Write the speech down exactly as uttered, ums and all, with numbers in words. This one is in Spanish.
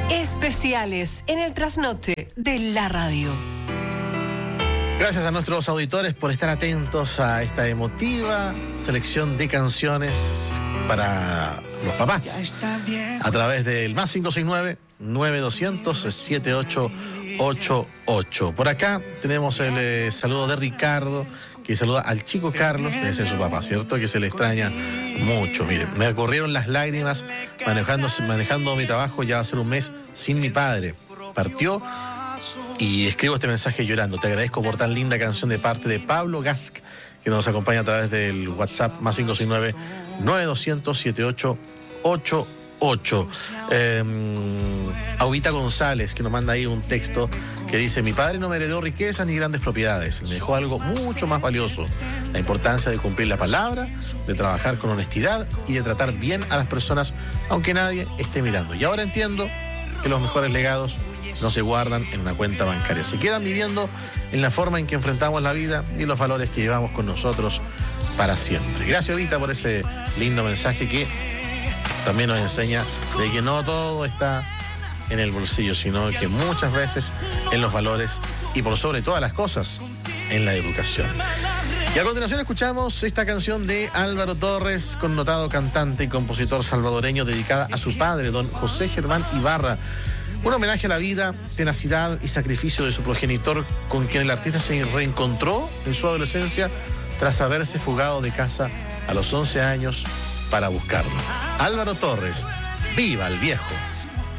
Especiales en el trasnoche de la radio. Gracias a nuestros auditores por estar atentos a esta emotiva selección de canciones para los papás a través del más cinco seis nueve, nueve dos cero cero, siete ocho ocho ocho. Por acá tenemos el eh, saludo de Ricardo, que saluda al chico Carlos, debe ser su papá, ¿cierto? Que se le extraña mucho. Miren, me corrieron las lágrimas manejando, manejando mi trabajo, ya va a ser un mes sin mi padre. Partió y escribo este mensaje llorando. Te agradezco por tan linda canción de parte de Pablo Gask, que nos acompaña a través del WhatsApp más cinco seis nueve, nueve dos cero cero, siete ocho ocho ocho. Eh, Audita González, que nos manda ahí un texto que dice: mi padre no me heredó riquezas ni grandes propiedades, me dejó algo mucho más valioso, la importancia de cumplir la palabra, de trabajar con honestidad y de tratar bien a las personas aunque nadie esté mirando. Y ahora entiendo que los mejores legados no se guardan en una cuenta bancaria, se quedan viviendo en la forma en que enfrentamos la vida y los valores que llevamos con nosotros para siempre. Gracias, Vita, por ese lindo mensaje que también nos enseña de que no todo está en el bolsillo, sino que muchas veces en los valores y por sobre todas las cosas en la educación. Y a continuación escuchamos esta canción de Álvaro Torres, connotado cantante y compositor salvadoreño, dedicada a su padre, don José Germán Ibarra. Un homenaje a la vida, tenacidad y sacrificio de su progenitor, con quien el artista se reencontró en su adolescencia tras haberse fugado de casa a los once años para buscarlo. Álvaro Torres, ¡viva el viejo!